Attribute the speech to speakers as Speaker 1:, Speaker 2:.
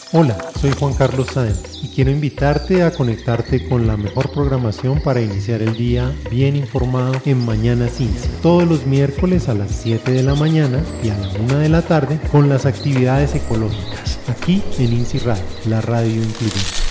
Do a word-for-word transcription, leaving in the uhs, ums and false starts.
Speaker 1: Hola, soy Juan Carlos Sáenz y quiero invitarte a conectarte con la mejor programación para iniciar el día bien informado en Mañanas INSI, todos los miércoles a las siete de la mañana y a la una de la tarde con las actividades ecológicas, aquí en INSI Radio, la radio incluyente.